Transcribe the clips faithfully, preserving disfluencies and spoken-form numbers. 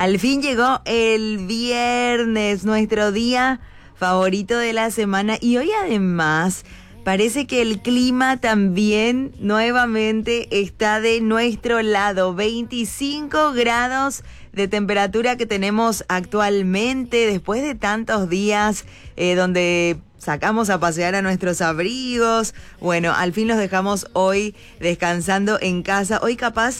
Al fin llegó el viernes, nuestro día favorito de la semana, y hoy además parece que el clima también nuevamente está de nuestro lado. veinticinco grados de temperatura que tenemos actualmente después de tantos días eh, donde sacamos a pasear a nuestros abrigos. Bueno, al fin los dejamos hoy descansando en casa. Hoy capaz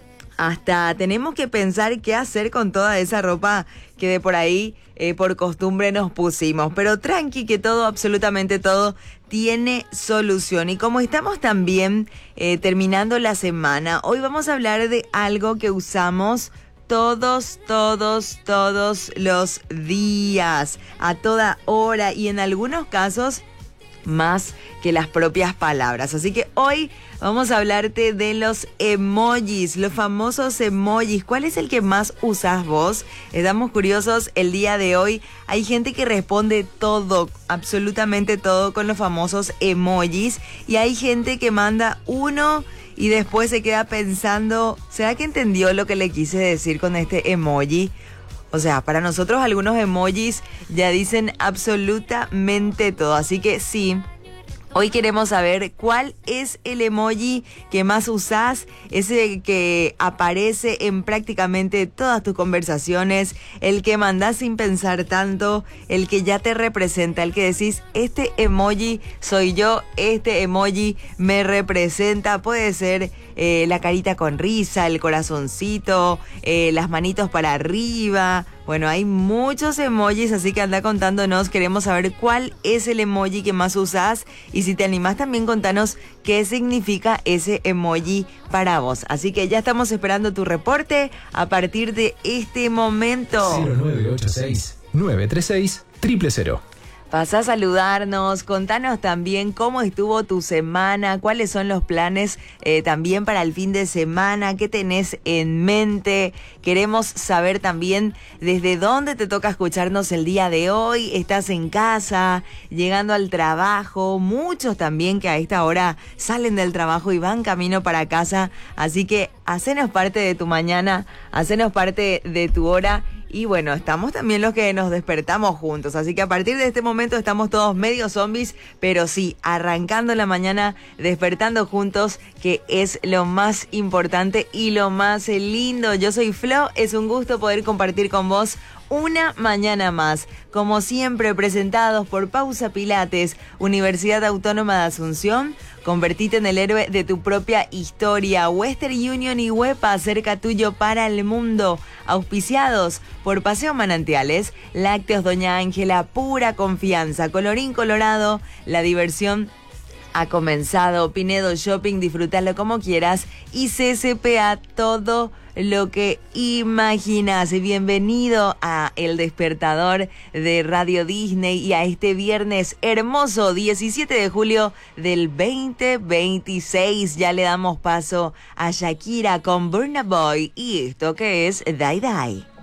hasta tenemos que pensar qué hacer con toda esa ropa que de por ahí eh, por costumbre nos pusimos. Pero tranqui, que todo, absolutamente todo, tiene solución. Y como estamos también eh, terminando la semana, hoy vamos a hablar de algo que usamos todos, todos, todos los días, a toda hora, y en algunos casos más que las propias palabras. Así que hoy vamos a hablarte de los emojis, los famosos emojis. ¿Cuál es el que más usas vos? Estamos curiosos el día de hoy. Hay gente que responde todo, absolutamente todo, con los famosos emojis, y hay gente que manda uno y después se queda pensando, ¿será que entendió lo que le quise decir con este emoji? O sea, para nosotros algunos emojis ya dicen absolutamente todo. Así que sí, hoy queremos saber cuál es el emoji que más usás, ese que aparece en prácticamente todas tus conversaciones, el que mandás sin pensar tanto, el que ya te representa, el que decís, este emoji soy yo, este emoji me representa. Puede ser eh, la carita con risa, el corazoncito, eh, las manitos para arriba. Bueno, hay muchos emojis, así que anda contándonos. Queremos saber cuál es el emoji que más usás, y si te animás también contanos qué significa ese emoji para vos. Así que ya estamos esperando tu reporte a partir de este momento. cero nueve ocho seis, nueve tres seis, cero cero cero. Pasá a saludarnos, contanos también cómo estuvo tu semana, cuáles son los planes eh, también para el fin de semana, qué tenés en mente. Queremos saber también desde dónde te toca escucharnos el día de hoy. Estás en casa, llegando al trabajo, muchos también que a esta hora salen del trabajo y van camino para casa. Así que hacenos parte de tu mañana, hacenos parte de tu hora. Y bueno, estamos también los que nos despertamos juntos, así que a partir de este momento estamos todos medio zombies, pero sí, arrancando la mañana, despertando juntos, que es lo más importante y lo más lindo. Yo soy Flo, es un gusto poder compartir con vos una mañana más, como siempre presentados por Pausa Pilates, Universidad Autónoma de Asunción. Convertite en el héroe de tu propia historia. Western Union y Huepa, cerca tuyo para el mundo. Auspiciados por Paseo Manantiales, Lácteos Doña Ángela, pura confianza. Colorín colorado, la diversión ha comenzado. Pinedo Shopping, disfrútalo como quieras. Y C C P A, todo lo que imaginas. Bienvenido a El Despertador de Radio Disney y a este viernes hermoso, diecisiete de julio del veinte veintiséis. Ya le damos paso a Shakira con Burna Boy y esto que es Die Die.